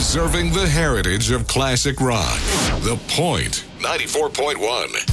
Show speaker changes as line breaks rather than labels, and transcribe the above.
preserving the heritage of classic rock. The Point 94.1.